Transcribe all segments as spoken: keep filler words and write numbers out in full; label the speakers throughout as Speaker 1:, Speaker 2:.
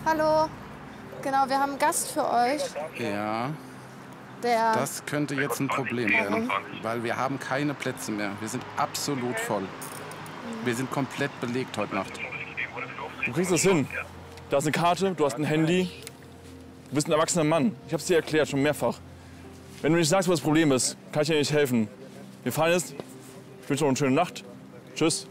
Speaker 1: Hallo. Genau, wir haben einen Gast für euch.
Speaker 2: Ja,
Speaker 1: Der
Speaker 2: das könnte jetzt ein Problem werden, weil wir haben keine Plätze mehr. Wir sind absolut voll. Wir sind komplett belegt heute Nacht.
Speaker 3: Du kriegst das hin. Da ist eine Karte, du hast ein Handy. Du bist ein erwachsener Mann. Ich hab's dir erklärt, schon mehrfach. Wenn du nicht sagst, was das Problem ist, kann ich dir nicht helfen. Wir fahren jetzt. Ich wünsche noch eine schöne Nacht. Tschüss.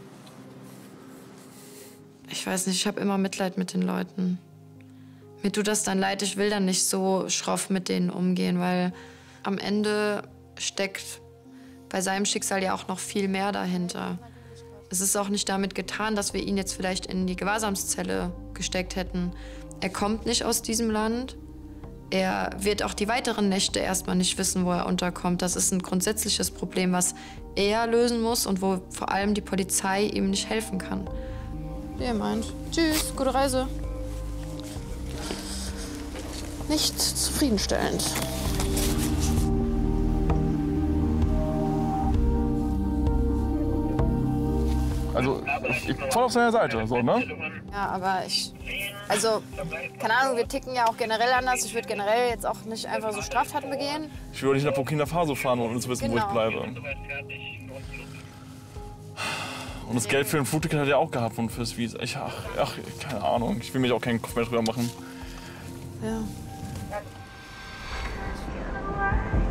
Speaker 4: Ich weiß nicht, ich habe immer Mitleid mit den Leuten. Mir tut das dann leid, ich will dann nicht so schroff mit denen umgehen, weil am Ende steckt bei seinem Schicksal ja auch noch viel mehr dahinter. Es ist auch nicht damit getan, dass wir ihn jetzt vielleicht in die Gewahrsamszelle gesteckt hätten. Er kommt nicht aus diesem Land. Er wird auch die weiteren Nächte erstmal nicht wissen, wo er unterkommt. Das ist ein grundsätzliches Problem, was er lösen muss und wo vor allem die Polizei ihm nicht helfen kann.
Speaker 1: Wie ihr meint. Tschüss, gute Reise. Nicht zufriedenstellend.
Speaker 3: Also, ich, ich voll auf seiner Seite, so, ne?
Speaker 1: Ja, aber ich... Also, keine Ahnung, wir ticken ja auch generell anders. Ich würde generell jetzt auch nicht einfach so Straftaten begehen.
Speaker 3: Ich will nicht nach Burkina Faso fahren, ohne zu wissen,
Speaker 1: Genau.
Speaker 3: wo ich bleibe. Und das Geld für den Flugticket hat er auch gehabt und fürs Visa. Ich, ach, ach, keine Ahnung. Ich will mich auch keinen Kopf mehr drüber machen.
Speaker 1: Ja.